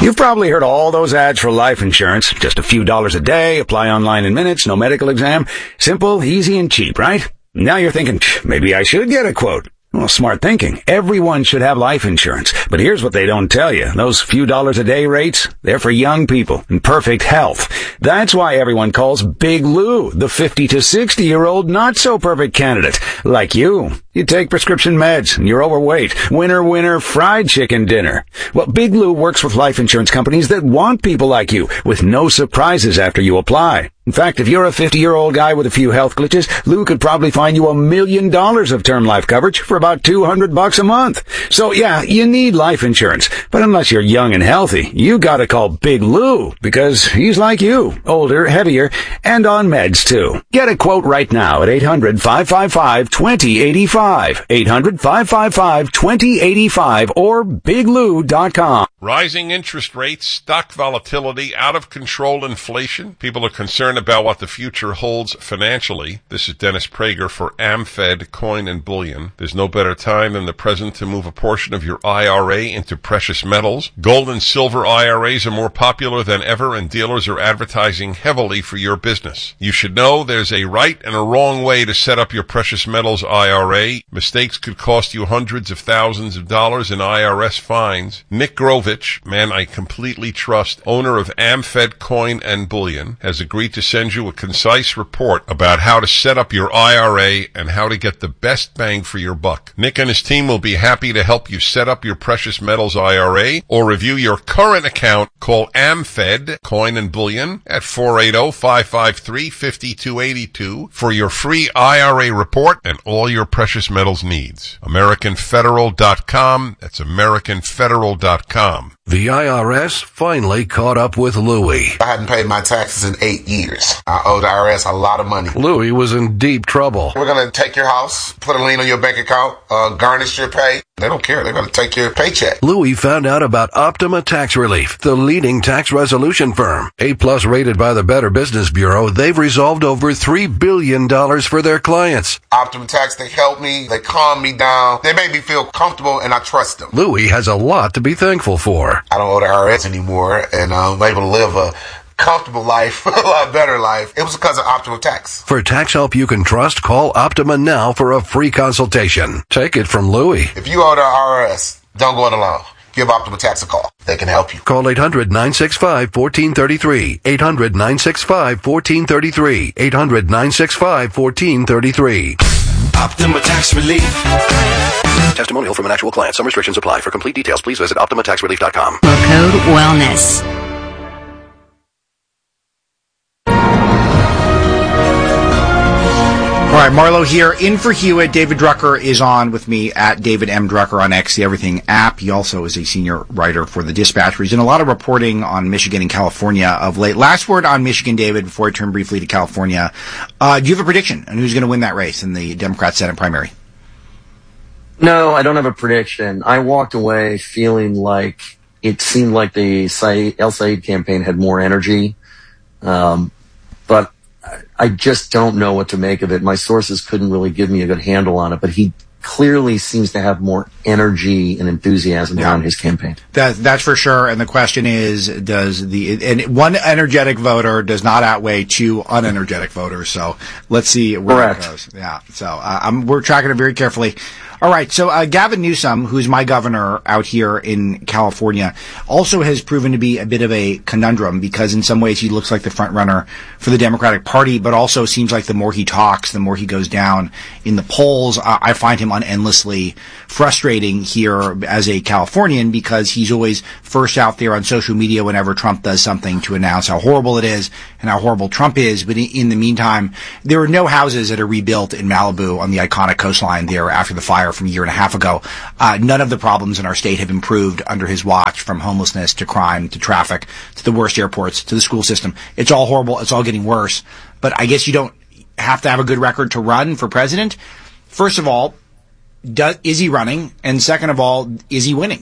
You've probably heard all those ads for life insurance. Just a few dollars a day, apply online in minutes, no medical exam. Simple, easy, and cheap, right? Now you're thinking, maybe I should get a quote. Well, smart thinking. Everyone should have life insurance. But here's what they don't tell you. Those few dollars a day rates, they're for young people in perfect health. That's why everyone calls Big Lou the 50 to 60-year-old not-so-perfect candidate. Like you. You take prescription meds, and you're overweight. Winner, winner, fried chicken dinner. Well, Big Lou works with life insurance companies that want people like you, with no surprises after you apply. In fact, if you're a 50-year-old guy with a few health glitches, Lou could probably find you $1 million of term life coverage for about $200 a month. So yeah, you need life insurance. But unless you're young and healthy, you gotta call Big Lou, because he's like you, older, heavier, and on meds too. Get a quote right now at 800-555-2085. 800-555-2085 or biglou.com. Rising interest rates, stock volatility, out of control inflation. People are concerned about what the future holds financially. This is Dennis Prager for AmFed Coin and Bullion. There's no better time than the present to move a portion of your IRA into precious metals. Gold and silver IRAs are more popular than ever, and dealers are advertising heavily for your business. You should know there's a right and a wrong way to set up your precious metals IRA. Mistakes could cost you hundreds of thousands of dollars in IRS fines. Nick Grovich, man I completely trust, owner of AmFed Coin and Bullion, has agreed to send you a concise report about how to set up your IRA and how to get the best bang for your buck. Nick and his team will be happy to help you set up your precious metals IRA or review your current account. Call AmFed Coin and Bullion at 480-553-5282 for your free IRA report and all your precious metals needs. AmericanFederal.com. That's AmericanFederal.com. The IRS finally caught up with Louie. I hadn't paid my taxes in 8 years. I owed the IRS a lot of money. Louie was in deep trouble. We're going to take your house, put a lien on your bank account, garnish your pay. They don't care. They're going to take your paycheck. Louie found out about Optima Tax Relief, the leading tax resolution firm. A-plus rated by the Better Business Bureau, they've resolved over $3 billion for their clients. Optima Tax, they help me. They calm me down. They make me feel comfortable, and I trust them. Louie has a lot to be thankful for. I don't owe the IRS anymore, and I'm able to live a comfortable life, a lot better life. It was because of Optima Tax. For tax help you can trust, call Optima now for a free consultation. Take it from Louie. If you owe the IRS, don't go it alone. Give Optima Tax a call. They can help you. Call 800-965-1433. 800-965-1433. 800-965-1433. Optima Tax Relief. Testimonial from an actual client. Some restrictions apply. For complete details, please visit OptimaTaxRelief.com. Code Wellness. All right, Marlo here, in for Hewitt. David Drucker is on with me at David M. Drucker on X, the Everything app. He also is a senior writer for The Dispatch. He's done a lot of reporting on Michigan and California of late. Last word on Michigan, David, before I turn briefly to California. Do you have a prediction on who's going to win that race in the Democrat Senate primary? No, I don't have a prediction. I walked away feeling like it seemed like the El Said campaign had more energy. But I just don't know what to make of it. My sources couldn't really give me a good handle on it, but he clearly seems to have more energy and enthusiasm around his campaign. That's for sure. And the question is, and one energetic voter does not outweigh two unenergetic voters. So let's see where it goes. Yeah. So we're tracking it very carefully. All right, so Gavin Newsom, who's my governor out here in California, also has proven to be a bit of a conundrum because in some ways he looks like the front runner for the Democratic Party, but also seems like the more he talks, the more he goes down in the polls. I find him endlessly frustrating here as a Californian because he's always first out there on social media whenever Trump does something to announce how horrible it is and how horrible Trump is. But in the meantime, there are no houses that are rebuilt in Malibu on the iconic coastline there after the fire from a year and a half ago. None of the problems in our state have improved under his watch, from homelessness to crime to traffic to the worst airports to the school system. It's all horrible. It's all getting worse. But I guess you don't have to have a good record to run for president. First of all, is he running? And second of all, is he winning?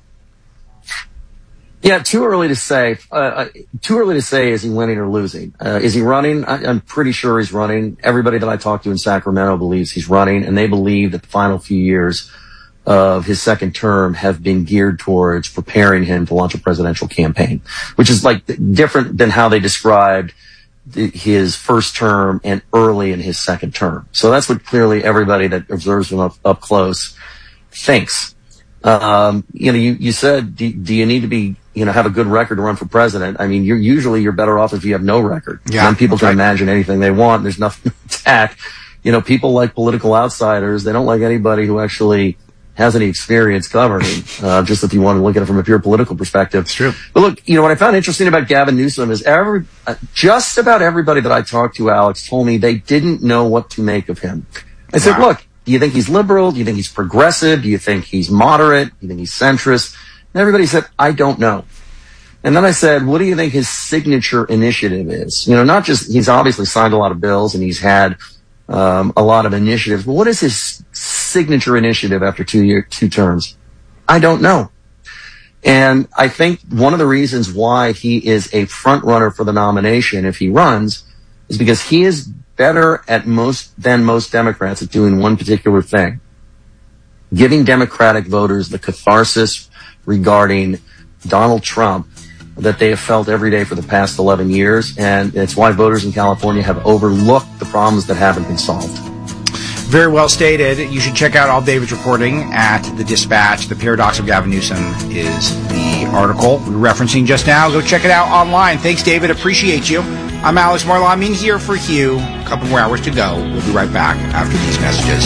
Yeah, too early to say. Is he winning or losing? Is he running? I'm pretty sure he's running. Everybody that I talk to in Sacramento believes he's running, and they believe that the final few years of his second term have been geared towards preparing him to launch a presidential campaign, which is like different than how they described his first term and early in his second term. So that's what clearly everybody that observes him up close thinks. You said, do you need to be, have a good record to run for president? I mean, you're better off if you have no record. Yeah. Then people can imagine anything they want. There's nothing to attack. People like political outsiders. They don't like anybody who actually has any experience governing, just if you want to look at it from a pure political perspective. It's true. But look, what I found interesting about Gavin Newsom is just about everybody that I talked to, Alex, told me they didn't know what to make of him. I said, look, do you think he's liberal? Do you think he's progressive? Do you think he's moderate? Do you think he's centrist? And everybody said, I don't know. And then I said, what do you think his signature initiative is? Not just, he's obviously signed a lot of bills and he's had a lot of initiatives, but what is his signature initiative after 2 terms? I don't know. And I think one of the reasons why he is a front runner for the nomination, if he runs, is because he is better than most Democrats at doing one particular thing: giving Democratic voters the catharsis regarding Donald Trump that they have felt every day for the past 11 years. And it's why voters in California have overlooked the problems that haven't been solved. Very well stated. You should check out all David's reporting at The Dispatch. The Paradox of Gavin Newsom is the article we were referencing just now. Go check it out online. Thanks, David. Appreciate you. I'm Alex Marlamine here for Hugh. A couple more hours to go. We'll be right back after these messages.